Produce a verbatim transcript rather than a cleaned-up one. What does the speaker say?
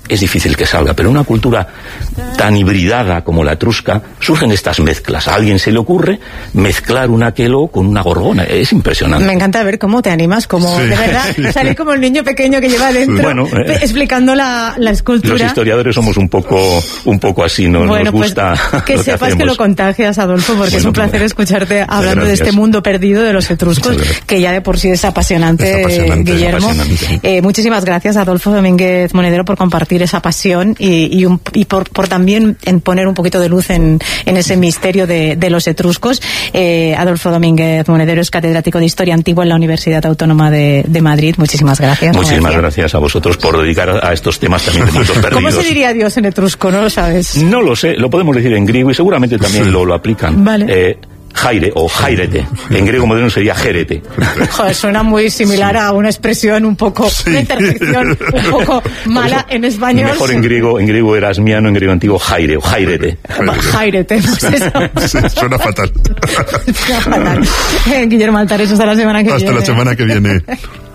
es difícil que salga, pero en una cultura tan hibridada como la etrusca surgen estas mezclas. A alguien se le ocurre mezclar un aqueloo con una gorgona, es impresionante. Me encanta ver cómo te animas, como sí, de verdad sí. Salí como el niño pequeño que lleva dentro bueno, eh, explicando la, la escultura. Los historiadores somos un poco un poco así, ¿no? Bueno, nos gusta pues, que sepas que, que lo contagias, Adolfo, porque bueno, es un placer escucharte hablando de este mundo perdido de los etruscos, que ya de por sí es apasionante, es apasionante Guillermo. Es apasionante. Eh, muchísimas gracias, Adolfo Domínguez Monedero, por compartir esa pasión y, y, un, y por, por también en poner un poquito de luz en, en ese misterio de, de los etruscos. Eh, Adolfo Domínguez Monedero es catedrático de Historia Antigua en la Universidad Autónoma de, de Madrid. Muchísimas gracias. Muchísimas gracias a vosotros por dedicar a, a estos temas también de mundos perdidos. ¿Cómo se diría Dios en etrusco? ¿No lo sabes? No lo sé, lo podemos decir en griego y seguramente también sí. lo, lo aplican. Vale. Eh, Jaire o jairete. En griego moderno sería jerete. Joder, suena muy similar a una expresión un poco, sí. una interjección un poco mala en español. Mejor en griego, en griego erasmiano, en griego antiguo jaire o jairete. Jairete, pues eso. Sí, suena fatal. Suena fatal. Guillermo Altares, hasta la semana que hasta viene. Hasta la semana que viene.